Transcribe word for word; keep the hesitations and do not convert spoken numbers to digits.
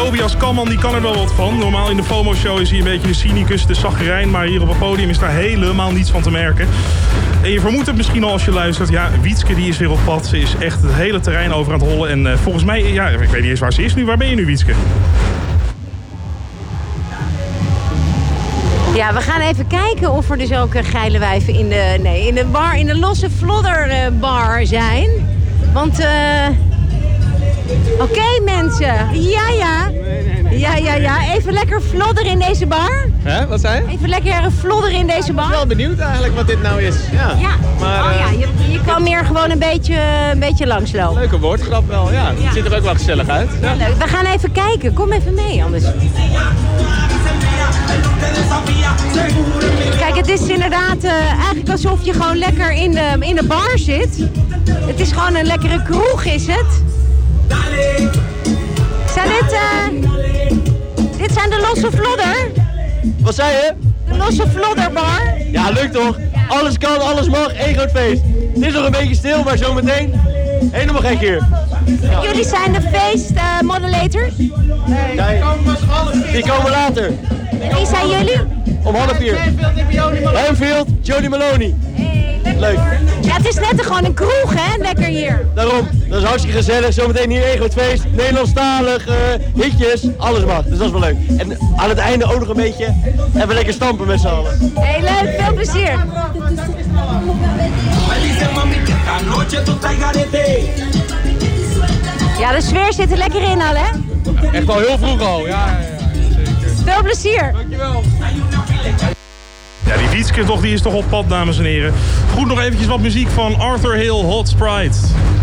Tobias Kamman die kan er wel wat van. Normaal in de FOMO-show is hij een beetje de cynicus, de zagrijn. Maar hier op het podium is daar helemaal niets van te merken. En je vermoedt het misschien al als je luistert. Ja, Wietske die is weer op pad. Ze is echt het hele terrein over aan het hollen. En uh, volgens mij, ja, ik weet niet eens waar ze is nu. Waar ben je nu, Wietske? Ja, we gaan even kijken of er dus ook geile wijven in de, nee, in de bar, in de losse flodderbar zijn. Want, eh... Uh... Oké, okay, mensen. Ja, ja. Nee, nee, nee. Ja, ja, ja. Even lekker flodderen in deze bar. Hè, wat zei je? Even lekker flodderen in deze bar. Ik ben wel benieuwd eigenlijk wat dit nou is. Ja. Ja. Maar, oh, uh... ja. Je, je kan meer gewoon een beetje, een beetje langslopen. Leuke woordgrap wel, ja. Het ja. ziet er ook wel gezellig uit. Ja. Leuk. We gaan even kijken. Kom even mee anders. Kijk, het is inderdaad uh, eigenlijk alsof je gewoon lekker in de, in de bar zit. Het is gewoon een lekkere kroeg, is het. Zijn dit, uh, dit zijn de losse flodder? Wat zei je? De losse flodderbar? Ja, lukt toch? Alles kan, alles mag, één groot feest. Het is nog een beetje stil, maar zometeen helemaal gek hier. Ja. Jullie zijn de feestmodellators? Uh, nee, die komen pas om half vier. Die komen later. En wie zijn jullie? Om half vier. Lamfield, Jody Maloney. Hey, leuk. Ja, het is net gewoon een kroeg, hè? Lekker hier. Daarom, dat is hartstikke gezellig. Zometeen hier één groot feest. Nederlandstalig, uh, hitjes, alles mag. Dus dat is wel leuk. En aan het einde ook nog een beetje even lekker stampen met z'n allen. Hey, leuk. Veel plezier. Ja, de sfeer zit er lekker in al, hè? Ja, echt al heel vroeg al, ja, ja, ja, zeker. Veel plezier. Dankjewel. Ja, die Wietske toch, die is toch op pad, dames en heren. Goed, nog eventjes wat muziek van Arthur Hill, Hot Sprite.